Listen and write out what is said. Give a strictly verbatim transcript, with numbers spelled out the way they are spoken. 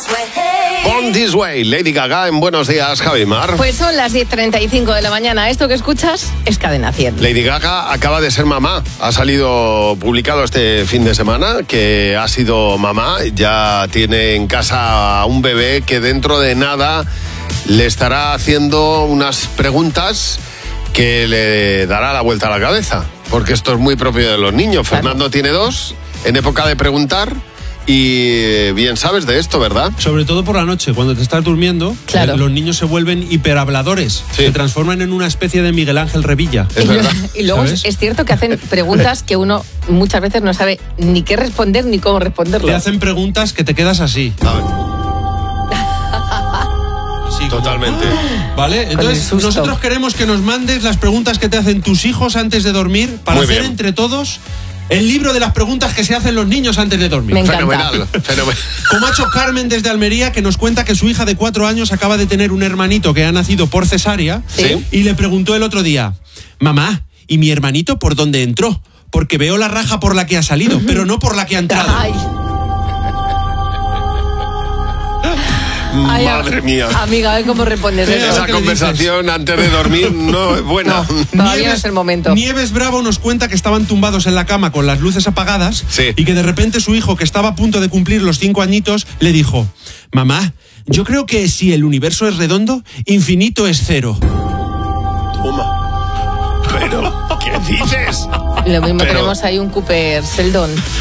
Born This Way, Lady Gaga en Buenos Días, Javi Mar. Pues son las diez treinta y cinco de la mañana. Esto que escuchas es Cadena cien. Lady Gaga acaba de ser mamá. Ha salido publicado este fin de semana que ha sido mamá. Ya tiene en casa a un bebé que dentro de nada le estará haciendo unas preguntas que le dará la vuelta a la cabeza. Porque esto es muy propio de los niños. Claro. Fernando tiene dos, en época de preguntar. Y bien sabes de esto, ¿verdad? Sobre todo por la noche, cuando te estás durmiendo, claro. eh, los niños se vuelven hiperhabladores. Sí. Se transforman en una especie de Miguel Ángel Revilla. Es y, verdad. Y luego es, es cierto que hacen preguntas que uno muchas veces no sabe ni qué responder ni cómo responderlo. Te hacen preguntas que te quedas así. Sí, totalmente. ¿Vale? Entonces, nosotros queremos que nos mandes las preguntas que te hacen tus hijos antes de dormir para Muy hacer bien. entre todos el libro de las preguntas que se hacen los niños antes de dormir. Me encanta. Fenomenal, fenomenal. Como ha hecho Carmen desde Almería, que nos cuenta que su hija de cuatro años acaba de tener un hermanito que ha nacido por cesárea. Sí. Y le preguntó el otro día: mamá, ¿y mi hermanito por dónde entró? Porque veo la raja por la que ha salido, pero no por la que ha entrado. Ay. Ay, Madre mía. Amiga, a ver cómo respondes Pero eso. Esa ¿qué le antes de dormir no es buena. No, todavía no es el momento. Nieves Bravo nos cuenta que estaban tumbados en la cama con las luces apagadas. Sí. Y que de repente su hijo, que estaba a punto de cumplir los cinco añitos, le dijo: mamá, yo creo que si el universo es redondo, infinito es cero. Toma. Pero, ¿qué dices? Lo mismo Pero- tenemos ahí un Cooper Sheldon.